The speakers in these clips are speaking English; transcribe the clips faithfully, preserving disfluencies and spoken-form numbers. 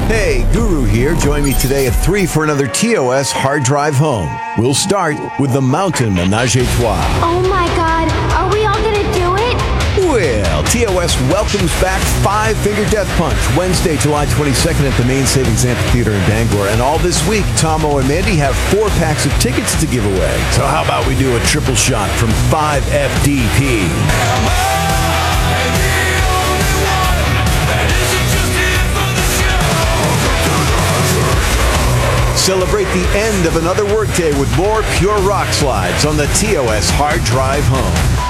Hey, Guru here. Join me today at three for another T O S Hard Drive Home. We'll start with the Mountain Menage a Trois. Oh my God, are we all gonna do it? Well, T O S welcomes back Five Finger Death Punch, Wednesday, July twenty-second at the Main Savings Amphitheater in Bangor. And all this week, Tomo and Mandy have four packs of tickets to give away. So how about we do a triple shot from five F D P? Celebrate the end of another workday with more pure rock slides on the T O S Hard Drive Home.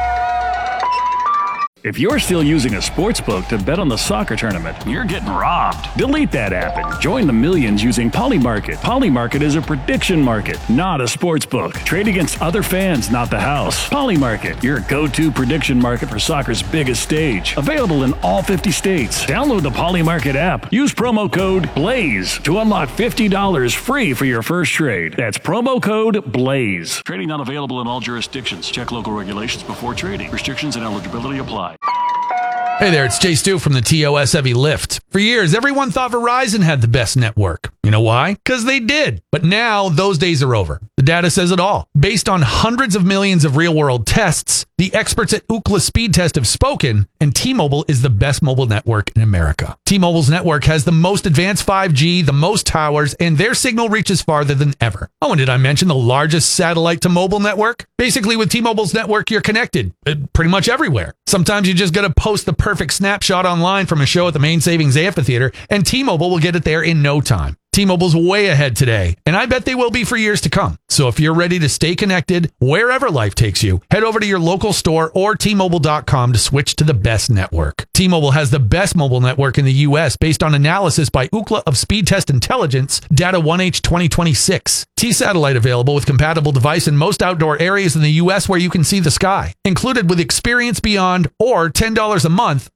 If you're still using a sportsbook to bet on the soccer tournament, you're getting robbed. Delete that app and join the millions using Polymarket. Polymarket is a prediction market, not a sportsbook. Trade against other fans, not the house. Polymarket, your go-to prediction market for soccer's biggest stage. Available in all fifty states. Download the Polymarket app. Use promo code BLAZE to unlock fifty dollars free for your first trade. That's promo code BLAZE. Trading not available in all jurisdictions. Check local regulations before trading. Restrictions and eligibility apply. Hey there, it's Jay Stu from the T O S Heavy Lift. For years, everyone thought Verizon had the best network. You know why? Because they did. But now, those days are over. The data says it all. Based on hundreds of millions of real-world tests, the experts at Ookla Speed Test have spoken, and T-Mobile is the best mobile network in America. T-Mobile's network has the most advanced five G, the most towers, and their signal reaches farther than ever. Oh, and did I mention the largest satellite-to-mobile network? Basically, with T-Mobile's network, you're connected uh, pretty much everywhere. Sometimes you just got to post the perfect snapshot online from a show at the Main Savings Amphitheater, and T-Mobile will get it there in no time. T-Mobile's way ahead today, and I bet they will be for years to come. So if you're ready to stay connected wherever life takes you, head over to your local store or T Mobile dot com to switch to the best network. T-Mobile has the best mobile network in the U S based on analysis by Ookla of Speed Test Intelligence, data one H twenty twenty-six. T-Satellite available with compatible device in most outdoor areas in the U S where you can see the sky. Included with Experience Beyond or ten dollars a month